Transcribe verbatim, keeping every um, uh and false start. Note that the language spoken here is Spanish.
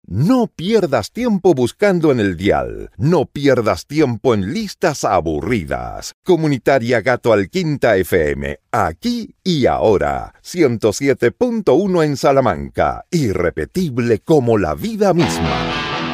No pierdas tiempo buscando en el dial. No pierdas tiempo en listas aburridas. Comunitaria Gato Alquinta F M. Aquí y ahora. ciento siete punto uno en Salamanca. Irrepetible como la vida misma.